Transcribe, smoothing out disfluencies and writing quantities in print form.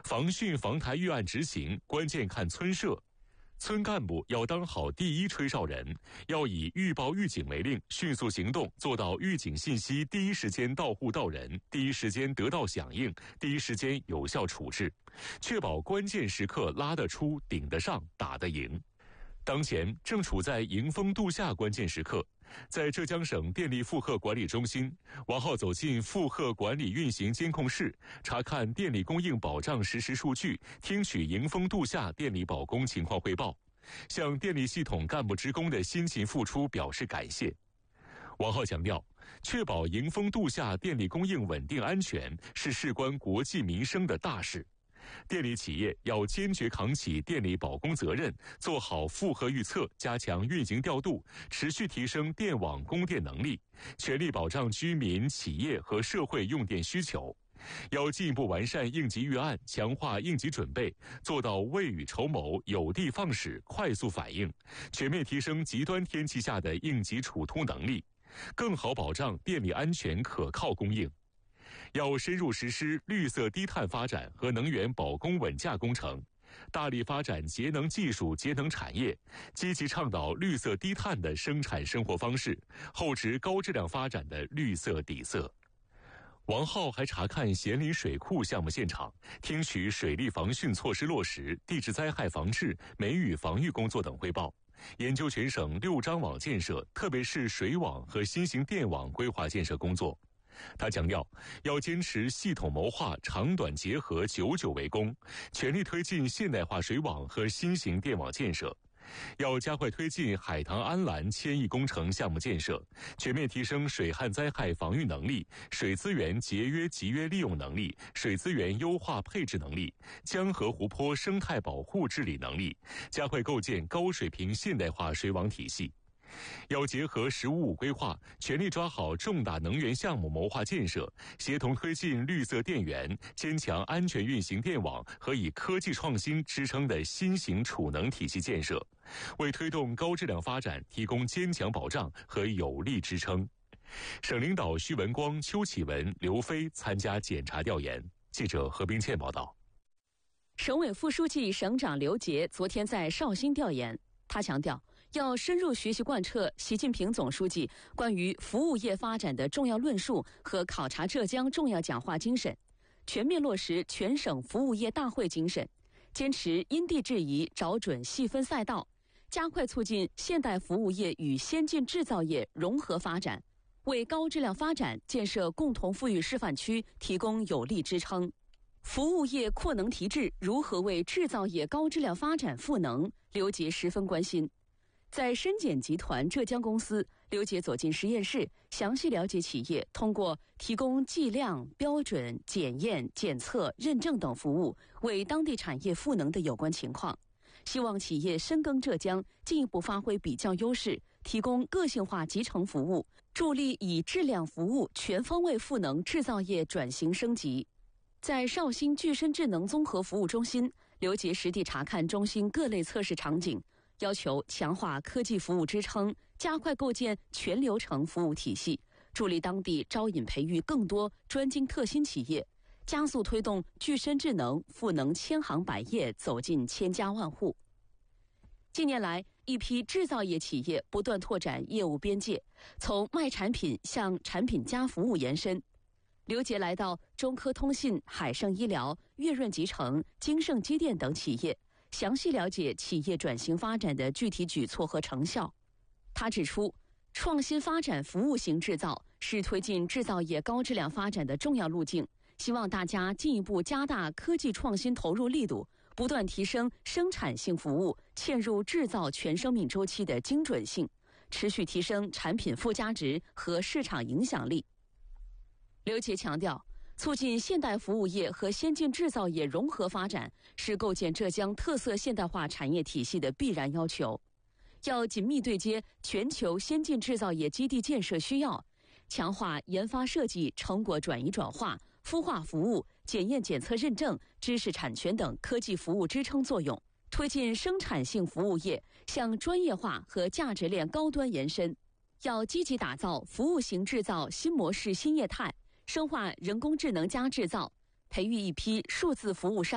防汛防台预案执行，关键看村社。村干部要当好第一吹哨人，要以预报预警为令，迅速行动，做到预警信息第一时间到户到人，第一时间得到响应，第一时间有效处置，确保关键时刻拉得出、顶得上、打得赢。当前正处在迎峰度夏关键时刻，在浙江省电力负荷管理中心，王浩走进负荷管理运行监控室，查看电力供应保障实时数据，听取迎峰度夏电力保供情况汇报，向电力系统干部职工的辛勤付出表示感谢。王浩强调，确保迎峰度夏电力供应稳定安全是事关国计民生的大事。电力企业要坚决扛起电力保供责任，做好负荷预测，加强运行调度，持续提升电网供电能力，全力保障居民、企业和社会用电需求。要进一步完善应急预案，强化应急准备，做到未雨绸缪、有的放矢、快速反应，全面提升极端天气下的应急处突能力，更好保障电力安全可靠供应。要深入实施绿色低碳发展和能源保供稳价工程，大力发展节能技术、节能产业，积极倡导绿色低碳的生产生活方式，厚植高质量发展的绿色底色。王浩还查看咸林水库项目现场，听取水利防汛措施落实、地质灾害防治、梅雨防御工作等汇报，研究全省6张网建设，特别是水网和新型电网规划建设工作。他强调，要坚持系统谋划、长短结合、久久为功，全力推进现代化水网和新型电网建设。要加快推进海棠安澜千亿工程项目建设，全面提升水旱灾害防御能力、水资源节约集约利用能力、水资源优化配置能力、江河湖泊生态保护治理能力，加快构建高水平现代化水网体系。要结合“十五五”规划，全力抓好重大能源项目谋划建设，协同推进绿色电源，坚强安全运行电网和以科技创新支撑的新型储能体系建设，为推动高质量发展提供坚强保障和有力支撑。省领导徐文光、邱启文、刘飞参加检查调研。记者何冰倩报道。 省委副书记、省长刘杰昨天在绍兴调研，他强调，要深入学习贯彻习近平总书记关于服务业发展的重要论述和考察浙江重要讲话精神，全面落实全省服务业大会精神，坚持因地制宜，找准细分赛道，加快促进现代服务业与先进制造业融合发展，为高质量发展建设共同富裕示范区提供有力支撑。服务业扩能提质如何为制造业高质量发展赋能，刘杰十分关心。在深检集团浙江公司，刘杰走进实验室，详细了解企业通过提供计量、标准、检验、检测、认证等服务为当地产业赋能的有关情况，希望企业深耕浙江，进一步发挥比较优势，提供个性化集成服务，助力以质量服务全方位赋能制造业转型升级。在绍兴具身智能综合服务中心，刘杰实地查看中心各类测试场景，要求强化科技服务支撑，加快构建全流程服务体系，助力当地招引培育更多专精特新企业，加速推动具身智能赋能千行百业，走进千家万户。近年来，一批制造业企业不断拓展业务边界，从卖产品向产品加服务延伸。刘杰来到中科通信、海盛医疗、粤润集成、京盛机电等企业，详细了解企业转型发展的具体举措和成效。他指出，创新发展服务型制造是推进制造业高质量发展的重要路径，希望大家进一步加大科技创新投入力度，不断提升生产性服务嵌入制造全生命周期的精准性，持续提升产品附加值和市场影响力。刘杰强调，促进现代服务业和先进制造业融合发展是构建浙江特色现代化产业体系的必然要求，要紧密对接全球先进制造业基地建设需要，强化研发设计、成果转移转化、孵化服务、检验检测认证、知识产权等科技服务支撑作用，推进生产性服务业向专业化和价值链高端延伸。要积极打造服务型制造新模式新业态，深化人工智能加制造，培育一批数字服务商